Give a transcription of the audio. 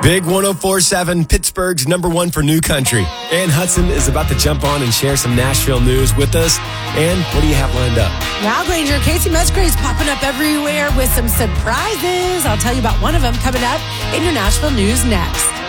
Big 104.7, Pittsburgh's number one for new country. Ann Hudson is about to jump on and share some Nashville news with us. Ann, what do you have lined up? Wow, Granger, Casey Musgrave's popping up everywhere with some surprises. I'll tell you about one of them coming up in your Nashville news next.